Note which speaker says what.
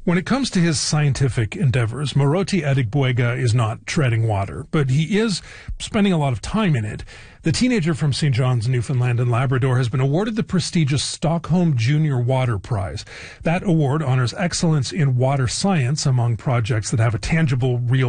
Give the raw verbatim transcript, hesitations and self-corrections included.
Speaker 1: When it comes to his scientific endeavors, Moroti Adegboyega is not treading water, but he is spending a lot of time in it. The teenager from Saint John's, Newfoundland and Labrador has been awarded the prestigious Stockholm Junior Water Prize. That award honors excellence in water science among projects that have a tangible, real